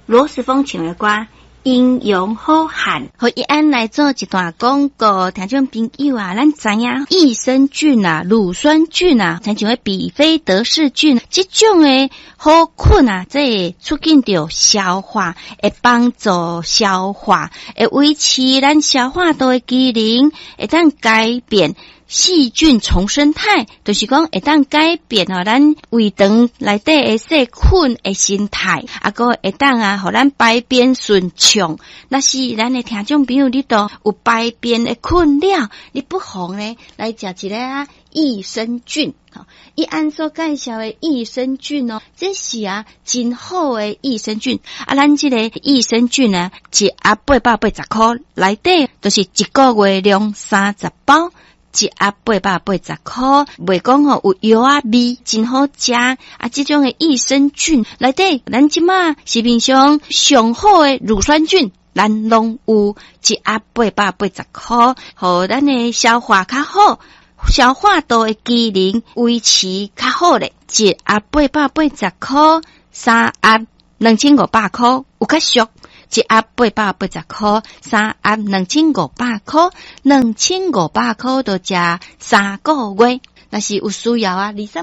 罗时丰唱的歌阴阳好汉，和伊安来做一段广告。听众朋友啊，咱知影益生菌啊、乳酸菌啊，像像比菲德氏菌，这种的好菌啊，这会促进着消化，会帮助消化，会维持咱消化道的机能，会当改变细菌重生态，就是讲会当改变咱胃肠内底的细菌的生态，个会当啊，互咱排便顺畅。那是咱的听众朋友，你都有排便的困扰，你不妨呢来食一个益生菌。伊按所介绍的益生菌这是真好的益生菌。咱这个益生菌呢，一盒880块，内底就是一个月量30包。一盒880块，袂讲有药味，真好食。这种的益生菌内底，咱即马市面上上好的乳酸菌，咱拢有一盒880块，互咱的消化较好，消化道的机能维持较好咧。一盒880块，3盒2500块，有较俗。一盒880块，3盒2500块，2500块就食3个月。若是有需要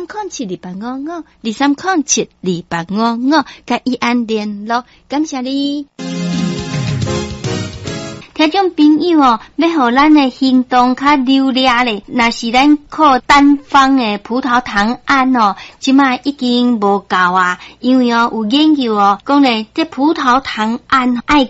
23072855，23072855，甲伊安联络，感谢你。听众朋友要互咱的行动较流利咧，若是咱靠单方的葡萄糖胺即卖已经无够因为有研究讲咧，这葡萄糖胺爱